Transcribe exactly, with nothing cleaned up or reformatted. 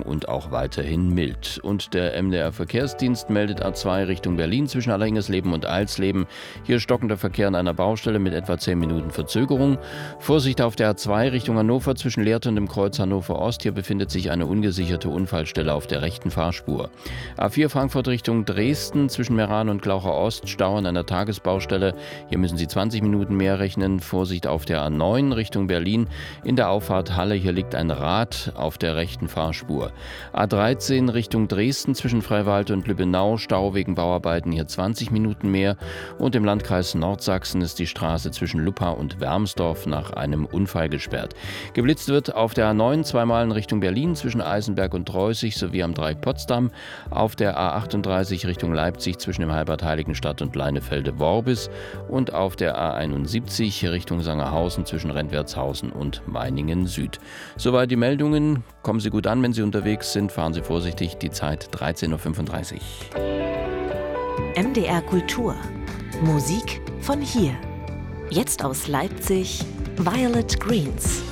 und auch weiterhin mild. Und der M D R-Verkehrsdienst meldet A zwei Richtung Berlin zwischen Allerhingersleben und Eilsleben. Hier stockender Verkehr an einer Baustelle mit etwa zehn Minuten Verzögerung. Vorsicht auf der A zwei Richtung Hannover zwischen Lehrte und dem Kreuz Hannover Ost. Hier befindet sich eine ungesicherte Unfallstelle auf der rechten Fahrspur. A vier Frankfurt Richtung Dresden zwischen Meran und Glaucher Ost. Stau an einer Tagesbaustelle. Hier müssen Sie zwanzig Minuten mehr rechnen. Vorsicht auf der A neun Richtung Berlin. In der Auffahrt Halle. Hier liegt ein Rad auf der rechten Fahrspur. A dreizehn Richtung Dresden zwischen Freiwald und Lübbenau. Stau wegen Bauarbeiten. Hier zwanzig Minuten mehr. Und im Landkreis Nordsachsen ist die Straße zwischen Luppa und Wermsdorf nach einem Unfall gesperrt. Geblitzt wird auf der A neun zweimal in Richtung Berlin zwischen Eisenberg und Treußig sowie am Dreieck Potsdam. Auf der A achtunddreißig Richtung Leipzig zwischen dem Halbert Heiligenstadt und Leinefelde-Worbis. Und auf der A einundsiebzig Richtung Sangerhausen zwischen Rentwertshausen und Meiningen Süd. Soweit die Meldungen. Kommen Sie gut an, wenn Sie unterwegs sind. Fahren Sie vorsichtig. Die Zeit dreizehn Uhr fünfunddreißig. M D R Kultur. Musik von hier. Jetzt aus Leipzig, Violet Greens.